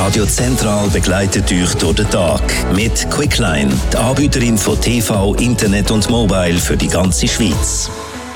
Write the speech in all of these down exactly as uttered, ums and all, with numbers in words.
Radio Zentral begleitet euch durch den Tag mit Quickline, die Anbieterin von T V, Internet und Mobile für die ganze Schweiz.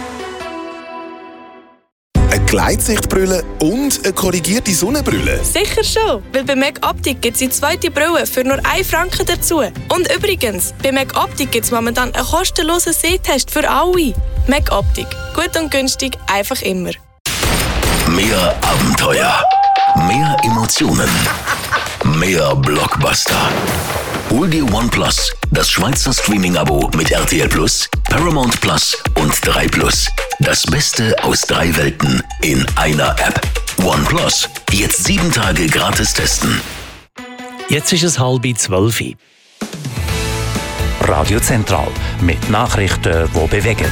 Eine Gleitsichtbrille und eine korrigierte Sonnenbrille? Sicher schon, weil bei Mac Optik gibt es die zweite Brille für nur einen Franken dazu. Und übrigens, bei Mac Optik gibt es momentan einen kostenlosen Sehtest für alle. Mac Optik. Gut und günstig, einfach immer. Mehr Abenteuer, mehr Emotionen, mehr Blockbuster. Hol dir OnePlus, das Schweizer Streaming-Abo mit R T L Plus, Paramount Plus und drei Plus. Das Beste aus drei Welten in einer App. OnePlus, jetzt sieben Tage gratis testen. Jetzt ist es halb zwölf. Radio Zentral mit Nachrichten, die bewegen.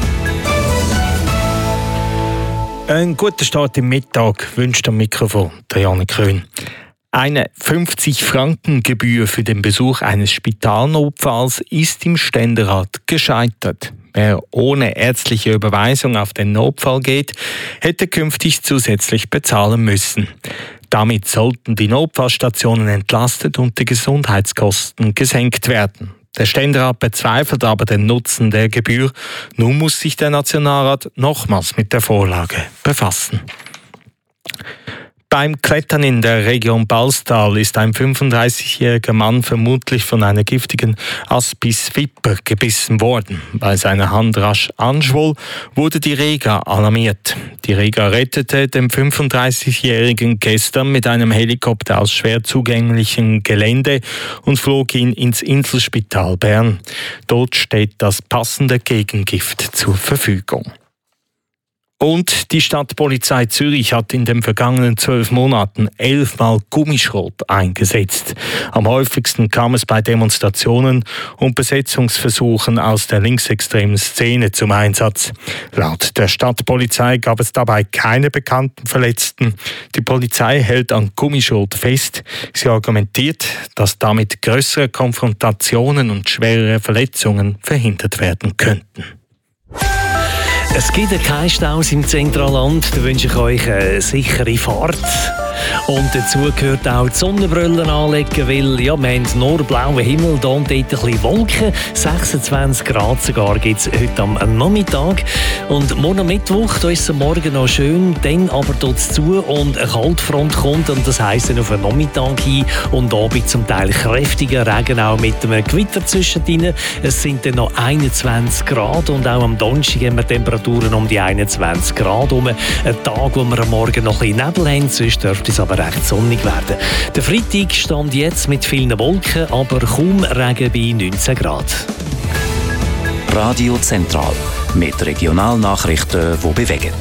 Einen guten Start im Mittag wünscht am Mikrofon der Janne Krön. Eine fünfzig Franken Gebühr für den Besuch eines Spitalnotfalls ist im Ständerat gescheitert. Wer ohne ärztliche Überweisung auf den Notfall geht, hätte künftig zusätzlich bezahlen müssen. Damit sollten die Notfallstationen entlastet und die Gesundheitskosten gesenkt werden. Der Ständerat bezweifelt aber den Nutzen der Gebühr. Nun muss sich der Nationalrat nochmals mit der Vorlage befassen. Beim Klettern in der Region Balstal ist ein fünfunddreißigjähriger Mann vermutlich von einer giftigen Aspisviper gebissen worden. Weil seine Hand rasch anschwoll, wurde die Rega alarmiert. Die Rega rettete den fünfunddreißigjährigen gestern mit einem Helikopter aus schwer zugänglichem Gelände und flog ihn ins Inselspital Bern. Dort steht das passende Gegengift zur Verfügung. Und die Stadtpolizei Zürich hat in den vergangenen zwölf Monaten elfmal Gummischrot eingesetzt. Am häufigsten kam es bei Demonstrationen und Besetzungsversuchen aus der linksextremen Szene zum Einsatz. Laut der Stadtpolizei gab es dabei keine bekannten Verletzten. Die Polizei hält an Gummischrot fest. Sie argumentiert, dass damit größere Konfrontationen und schwerere Verletzungen verhindert werden könnten. Es gibt keine Staus im Zentralland, da wünsche ich euch eine sichere Fahrt. Und dazu gehört auch die Sonnenbrillen anlegen, weil ja, wir haben nur blauen Himmel, da und dort ein bisschen Wolken. sechsundzwanzig Grad sogar gibt es heute am Nachmittag. Und morgen Mittwoch, da ist es am Morgen noch schön, dann aber tut es zu und eine Kaltfront kommt. Und das heisst dann auf den Nachmittag hin und Abend zum Teil kräftiger Regen, auch mit einem Gewitter zwischendrin. Es sind dann noch einundzwanzig Grad und auch am Donnerstag haben wir Temperaturen um die einundzwanzig Grad rum. Ein Tag, wo wir am Morgen noch ein bisschen Nebel haben, sonst dürfte es aber recht sonnig werden. Der Freitag stand jetzt mit vielen Wolken, aber kaum Regen bei neunzehn Grad. Radio Zentral mit Regionalnachrichten, die bewegen.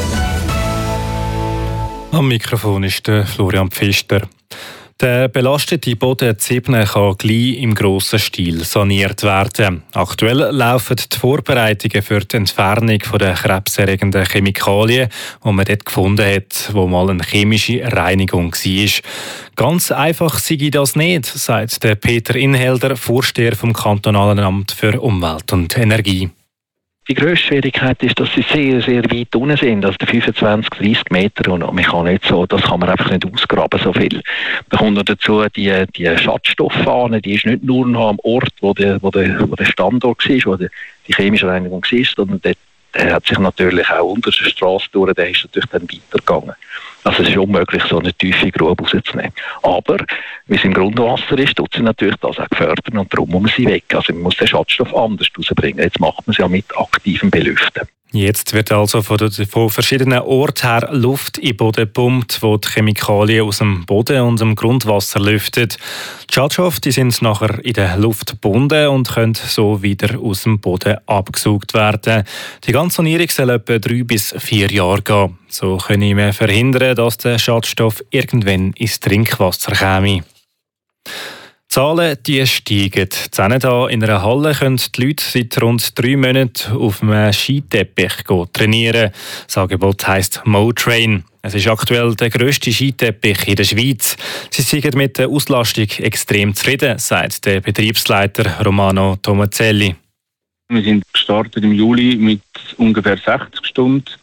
Am Mikrofon ist der Florian Pfister. Der belastete Boden Zibne kann gleich im grossen Stil saniert werden. Aktuell laufen die Vorbereitungen für die Entfernung der krebserregenden Chemikalien, die man dort gefunden hat, wo mal eine chemische Reinigung war. Ganz einfach sei das nicht, sagt der Peter Inhelder, Vorsteher vom Kantonalen Amt für Umwelt und Energie. Die grösste Schwierigkeit ist, dass sie sehr, sehr weit unten sind, also fünfundzwanzig, dreißig Meter, und man kann nicht so, das kann man einfach nicht ausgraben, so viel. Da kommt noch dazu die, die Schadstofffahne, die ist nicht nur noch am Ort, wo der, wo der, wo der Standort war, wo der, die chemische Reinigung war, sondern der, der hat sich natürlich auch unter der Straße durch, der ist natürlich dann weitergegangen. Also es ist unmöglich, so eine tiefe Grube rauszunehmen. Aber, wie es im Grundwasser ist, tut sie natürlich das auch fördern und darum muss man sie weg. Also man muss den Schadstoff anders rausbringen. Jetzt macht man es ja mit aktivem Belüften. Jetzt wird also von, der, von verschiedenen Orten her Luft in den Boden gepumpt, wo die Chemikalien aus dem Boden und dem Grundwasser lüftet. Die Schadstoffe die sind nachher in der Luft gebunden und können so wieder aus dem Boden abgesaugt werden. Die ganze Sanierung soll etwa drei bis vier Jahre gehen. So können wir verhindern, dass der Schadstoff irgendwann ins Trinkwasser käme. Die Zahlen die steigen. Zusammen hier in einer Halle können die Leute seit rund drei Monaten auf einem Skiteppich trainieren. Das Angebot heisst MoTrain. Es ist aktuell der grösste Skiteppich in der Schweiz. Sie sind mit der Auslastung extrem zufrieden, sagt der Betriebsleiter Romano Tomazelli. Wir sind gestartet im Juli mit ungefähr sechzig Stunden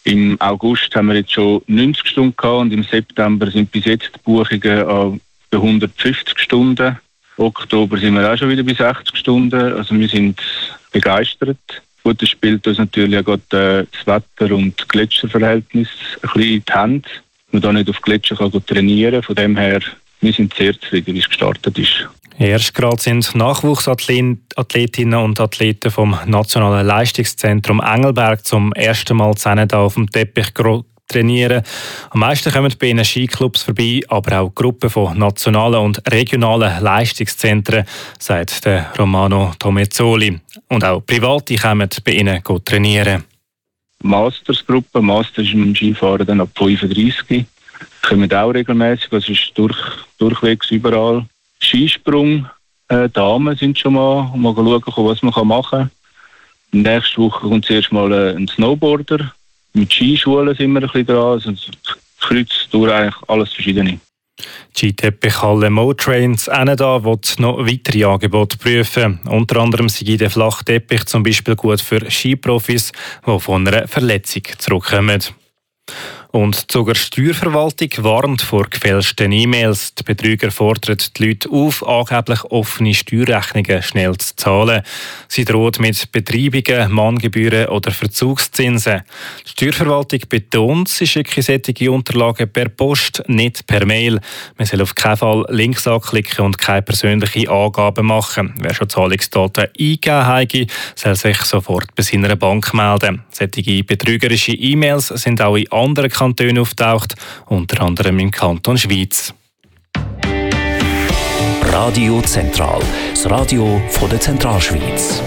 Im August haben wir jetzt schon neunzig Stunden gehabt und im September sind bis jetzt die Buchungen an hundertfünfzig Stunden. Im Oktober sind wir auch schon wieder bei sechzig Stunden. Also wir sind begeistert. Gut, das spielt uns natürlich auch gerade das Wetter und das Gletscherverhältnis ein bisschen in die Hände. Man da nicht auf Gletscher kann trainieren. Von dem her, wir sind sehr zufrieden, wie es gestartet ist. Erst gerade sind Nachwuchsathletinnen und Athleten vom Nationalen Leistungszentrum Engelberg zum ersten Mal zusammen da auf dem Teppich trainieren. Am meisten kommen bei ihnen Skiclubs vorbei, aber auch Gruppen von nationalen und regionalen Leistungszentren, sagt der Romano Tomezzoli. Und auch Private kommen bei ihnen trainieren. Mastersgruppe, Master ist im Skifahren dann ab fünfunddreißig. Kommen auch regelmäßig, das ist durch, durchwegs überall. Skisprung, äh, Damen sind schon mal, mal schauen, was man machen kann. Nächste Woche kommt zuerst mal äh, ein Snowboarder. Mit Skischulen sind wir ein bisschen dran. Also, kreuzt durch eigentlich alles Verschiedene. Die Skiteppichhalle Motrains da will noch weitere Angebote prüfen. Unter anderem sei der Flachteppich zum Beispiel gut für Skiprofis, die von einer Verletzung zurückkommen. Und die Zuger Steuerverwaltung warnt vor gefälschten E-Mails. Die Betrüger fordern die Leute auf, angeblich offene Steuerrechnungen schnell zu zahlen. Sie droht mit Betreibungen, Mahngebühren oder Verzugszinsen. Die Steuerverwaltung betont, sie schicke solche Unterlagen per Post, nicht per Mail. Man soll auf keinen Fall Links anklicken und keine persönlichen Angaben machen. Wer schon Zahlungsdaten eingegeben hat, soll sich sofort bei seiner Bank melden. Solche betrügerische E-Mails sind auch in anderen Kantonen auftaucht, unter anderem im Kanton Schwyz. Radio Zentral, das Radio von der Zentralschweiz.